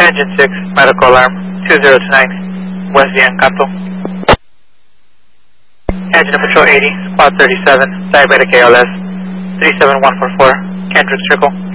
Engine 6, medical alarm, 2029, West Yankato. Engine Patrol 80, Squad 37, diabetic ALS, 37144, Kendrick Circle.